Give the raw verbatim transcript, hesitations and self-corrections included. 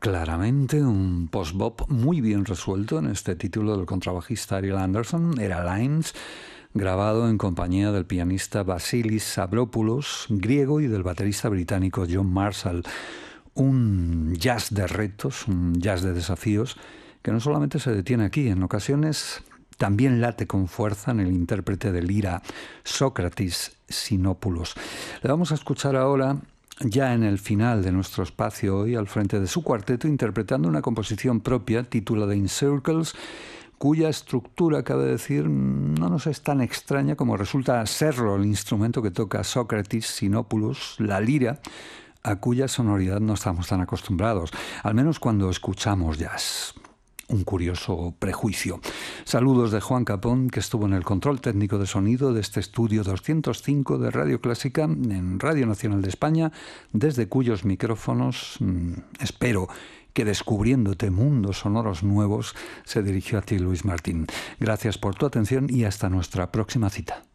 Claramente un post-bop muy bien resuelto en este título del contrabajista Ariel Anderson, era Lines, grabado en compañía del pianista Vasilis Sabropoulos, griego, y del baterista británico John Marshall. Un jazz de retos, un jazz de desafíos, que no solamente se detiene aquí, en ocasiones también late con fuerza en el intérprete de lira, Sócrates Sinopoulos. Le vamos a escuchar ahora, ya en el final de nuestro espacio hoy, al frente de su cuarteto, interpretando una composición propia titulada In Circles, cuya estructura, cabe decir, no nos es tan extraña como resulta serlo el instrumento que toca Sócrates Sinopoulos, la lira, a cuya sonoridad no estamos tan acostumbrados, al menos cuando escuchamos jazz. Un curioso prejuicio. Saludos de Juan Capón, que estuvo en el control técnico de sonido de este estudio doscientos cinco de Radio Clásica en Radio Nacional de España, desde cuyos micrófonos mmm, espero que descubriéndote mundos sonoros nuevos se dirigió a ti Luis Martín. Gracias por tu atención y hasta nuestra próxima cita.